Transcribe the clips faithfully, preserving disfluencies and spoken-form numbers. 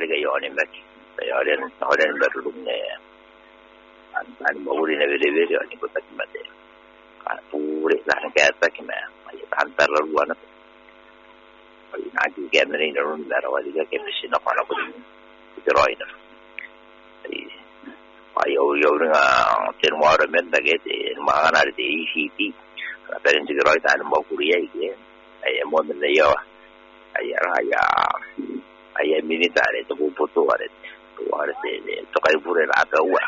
kali ga yoni mek yoni hoden berlumnya an an moguri na vele vele ani ko tak mate ka pure la ka ta ki ma ai antar ruana ai na ji ke na ni ron da rawali ga ke mishi na kana ko ni roi na ai ai yo yo nga ten wara men da ke te ma na ri ti si ti ka pen ji roi ta mo kuri ai ke ai mo na yo ai ra ya ai militare to ko poto are to are te to kai pure la ta wa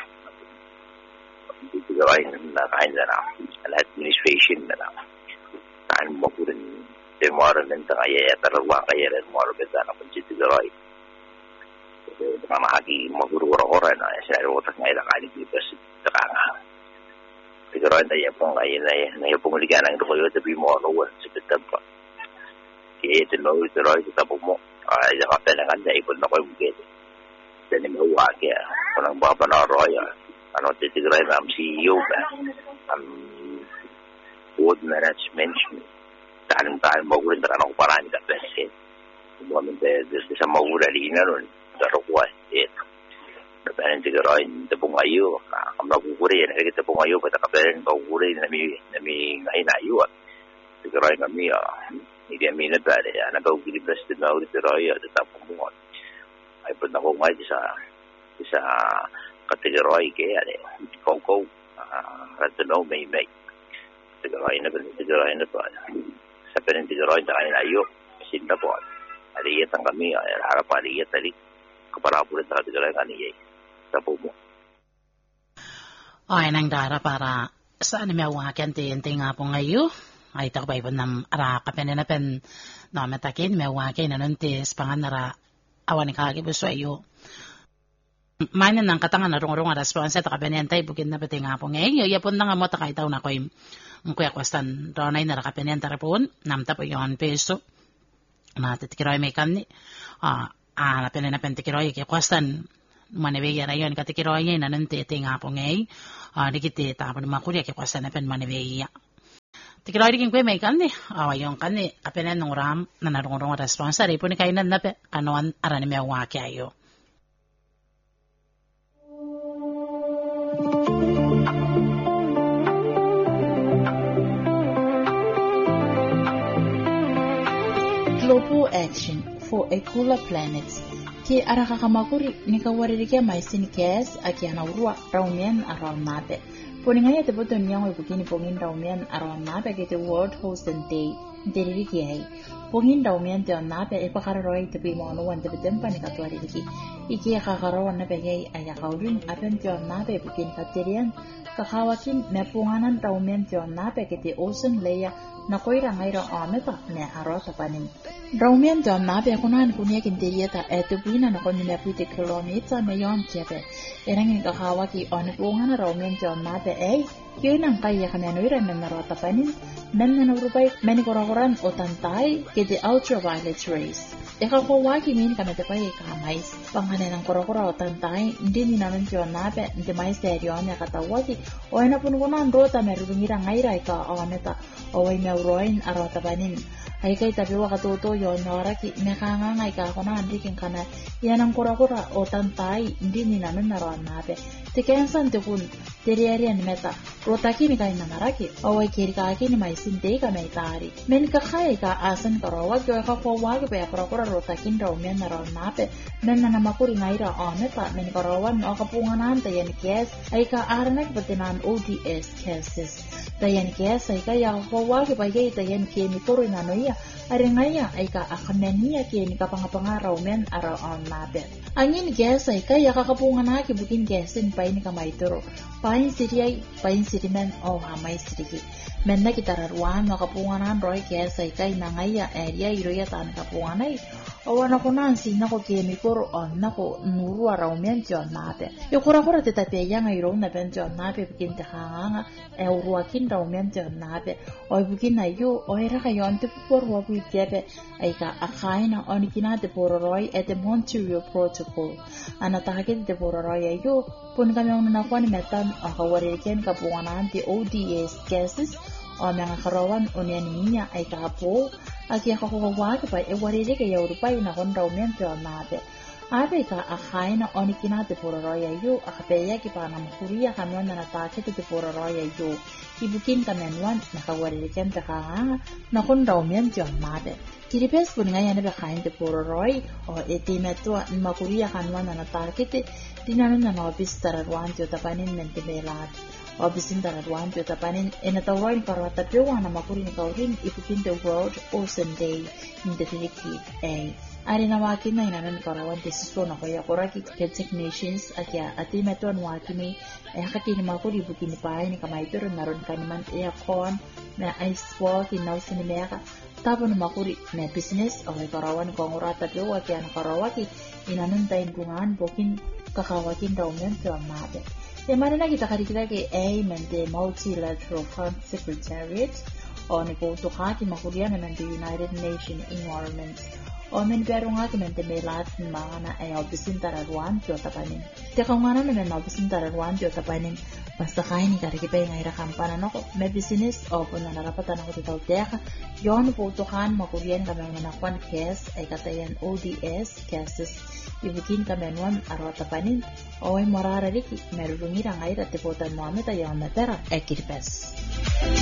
the right and the kind of administration na kan mo kurin de moro ng kaya talaga kaya rin moro beta na punti the right kama hagi mo guru ora na sa ro ta ngai la kali di bas ta nga the right ya pong kaya na na pong ligan ang ko yo te bi mo no wa sa tempo ke te no the right ta po mo ay ya ka pala kan dai ko na ko buke then mo wa ke parang baba na roya ano titigray na ang C E O ba ang board management talang-talang magurin na kanong paraan ka kasi buwan de desde sa maurali na ron darawa et na tanan tigray na pungayo ang naguguri na kita pungayo pa takaperen maguguri na mi na mi ngainayo tigray kami hindi kami na pare ana ba ugili president na uri tigray at tapong mo ay pud na ko ngai sa sa kategory ke ade kongko ratno may may kategory na ben kategory na pa sa pen kategory ta ay ayo sinta po ali yatang kami ay harap ali yatali kapara pura sa kategory kani ay sa po mo ay nang dara para sa ni mewa kente ente nga po ngayo ay takbay po nam ara kapen na pen na metakin mewa kay nanuntis panganara awan ka gibuso ayo mana nang katangan na rong-rong response ta kabenentay bukin na pati nga po ngay yo yapon na nga mo ta kaitaw na koy kuya kwestan ronay na kapenenta repon namta po yon peso na titikiroy may kanni ah ah na penen na pentikiroy ke kwestan manebeya na yon katikiroy na nanti ti nga po ngay ah dikiti ta po makuri ke kwestan na pen manebeya tikiroy dikin kuya may kanni ah yon kanni kapenen nung ram na narong-rong response ri po ni kainan na pe anuan arani me wa kayo. Global Action for a Cooler Planet. Ki arakakamakuri ni kawaririke maisin kes aki anaurua raumian aral nape. Poningaya te boto nyango ibukini pongin raumian aral nape ke te World Hosting Day. Deriki ai. Pongin raumian te nape e pakararoi te bi mono wan te betempa ni katwaririki. Iki kakarawan na pegay ayakaurin apen te nape bukin katerian kakawakin mepunganan raumian te nape ke te ocean layer na koira ngaira ameta ne arota panin. Raumian te nape kunan kunia kinterieta etu bina na konina pute kilometer na yon kepe. Erangin kakawaki onipungana raumian te nape ay kiyunang kaya kananoira na narota panin nan na naurupay manikorakoran o tantay kete ultraviolet rays. Eka ko waki min kami te pai kamais pangane ng korakora o tantay hindi ni nanon te nape hindi may seryo niya katawaki o ena punukunan rota merubingira ngaira ika ameta o ay neuroin arota panin. Ay kay tabi wa katuto yon naraki nakangangay ka ako na andikin kana yan ang kura-kura o tantay hindi ni namin naroan nape tikayan san te kun teriarian meta rotaki ni kay nanaraki o ay kiri ka aki ni may sinte ka may tari men kakay ka asan karawag yo ka kawag pa ya kura-kura rotakin raw men naroan nape men nanamakuri ngaira o meta men karawan o kapunganan tayan kes ay ka aranak patinan O D S cases tayan kes ay kaya kawag pa yay tayan kini turo na no Aringaya ay ka akameniya kini kapangapangaraw men araw on natin. Angin ges ay kaya kakapungan na kibukin gesin pa ini kamaituro. Pain siri ay pain siri men o hamay siri. Men na kitararuan makapunganan roy ges ay kay nangaya area iroya tan kapungan ay. Awan ako na sin ako kini kuro on nako nuru araw men jon natin. Yung kura-kura titapiya ngayon na ben jon natin bikin takanganga e uruakin raw men jon natin. O bukin na yu o era kayon tipur wabu Kepe ay ka akain ang onikina de pororoy at the Montreal Protocol. Anatahakit de pororoy ay yo, pun kami ang nanakuha ni metan o kawarikin kapunganan di O D S cases o mga karawan o niya ay kapo, at yung kakawawag pa e waririk ay Europay na konrawmento natin. Abeka akhaina onikina te pororoya yo akapeya ki pana makuria kamyona na take te pororoya yo kibukin kamenwan nakawaririken te kanga nakon raumian tion made kiripes puninga yana be khain te pororoi o etimetwa makuria kamyona na take te dinano na nobis taradwan tio tapanin mente belat obisin taradwan tio tapanin enatawroin karwata pyo na makuri ni kaurin ipukin the World Ocean Day in the Philippines a Arina wakina inanan karawan tesiswa na kaya koraki Celtic Nations akia ati meton wakimi eh kakini makuri bukini pahay ni kamaitero naron kaniman aircon na ice wall kinausin ni meka tapon makuri na business o karawan kongurata pyo wakia na karawaki inanan tayin bungan bukin kakawakin daw men to amade e manana kita karikita ke a mente multilateral fund secretariat o ni ko to hati makuria na mente United Nations Environment Omen pero nga kimente melat mga na ay obisin tararuan tio tapanin. Teka nga na men obisin tararuan tio tapanin. Basta kaya ni karikipay nga irakampanan ako. May business o kung nanarapatan ako titaw teka. Yon po tukan makurian kami ang manakwan kes ay katayan O D S cases. Ibukin kami nuan araw tapanin. O ay mararariki. Merulungirang ay ratiputan mo amit ay ang matera. Ekirpes.